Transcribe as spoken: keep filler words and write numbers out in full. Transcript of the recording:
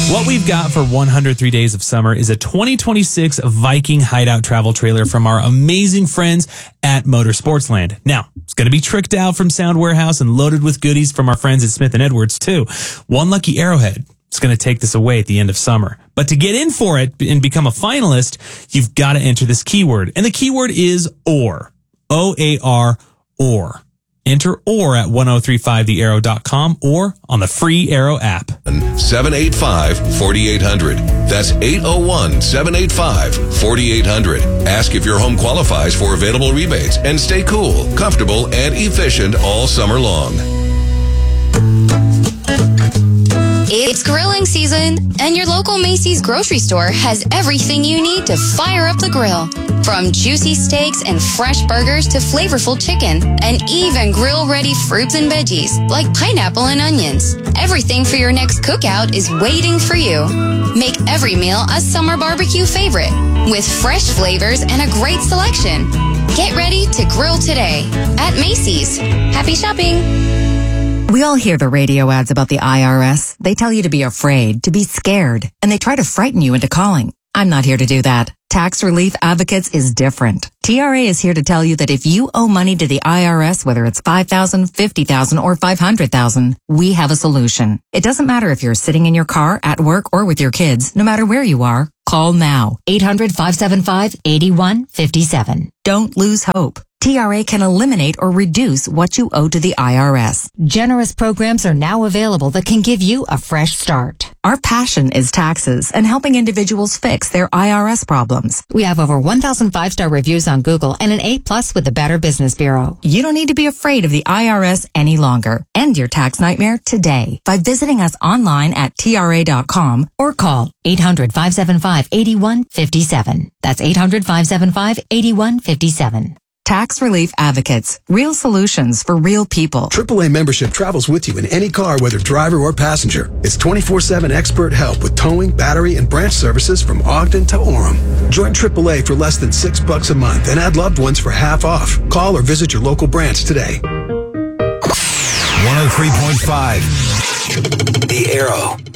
What we've got for one hundred three Days of Summer is a twenty twenty-six Viking Hideout travel trailer from our amazing friends at Motorsportsland. Now, it's going to be tricked out from Sound Warehouse and loaded with goodies from our friends at Smith and Edwards, too. One lucky Arrowhead is going to take this away at the end of summer. But to get in for it and become a finalist, you've got to enter this keyword. And the keyword is OR. O A R, OR. Enter OR at ten thirty-five the arrow dot com or on the free Arrow app. seven eight five, four eight zero zero. That's eight oh one, seven eight five, four eight zero zero. Ask if your home qualifies for available rebates and stay cool, comfortable, and efficient all summer long. It's grilling season, and your local Macy's grocery store has everything you need to fire up the grill. From juicy steaks and fresh burgers to flavorful chicken, and even grill-ready fruits and veggies like pineapple and onions. Everything for your next cookout is waiting for you. Make every meal a summer barbecue favorite with fresh flavors and a great selection. Get ready to grill today at Macy's. Happy shopping! We all hear the radio ads about the I R S. They tell you to be afraid, to be scared, and they try to frighten you into calling. I'm not here to do that. Tax Relief Advocates is different. T R A is here to tell you that if you owe money to the I R S, whether it's five thousand dollars, fifty thousand dollars, or five hundred thousand dollars, we have a solution. It doesn't matter if you're sitting in your car, at work, or with your kids. No matter where you are, call now. eight hundred, five seven five, eight one five seven. Don't lose hope. T R A can eliminate or reduce what you owe to the I R S. Generous programs are now available that can give you a fresh start. Our passion is taxes and helping individuals fix their I R S problems. We have over one thousand five-star reviews on Google and an A plus with the Better Business Bureau. You don't need to be afraid of the I R S any longer. End your tax nightmare today by visiting us online at T R A dot com or call eight hundred, five seven five, eight one five seven. That's eight hundred, five seven five, eight one five seven. Tax Relief Advocates. Real solutions for real people. triple A membership travels with you in any car, whether driver or passenger. It's twenty-four seven expert help with towing, battery, and branch services from Ogden to Orem. Join triple A for less than six bucks a month and add loved ones for half off. Call or visit your local branch today. one oh three point five The Arrow.